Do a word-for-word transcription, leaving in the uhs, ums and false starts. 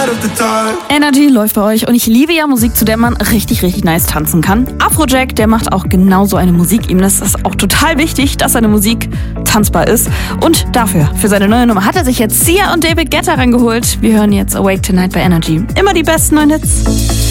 Energy läuft bei euch und ich liebe ja Musik, zu der man richtig, richtig nice tanzen kann. Afrojack, der macht auch genau so eine Musik. Ihm ist es auch total wichtig, dass seine Musik tanzbar ist. Und dafür, für seine neue Nummer, hat er sich jetzt Sia und David Guetta rangeholt. Wir hören jetzt Awake Tonight bei Energy. Immer die besten neuen Hits.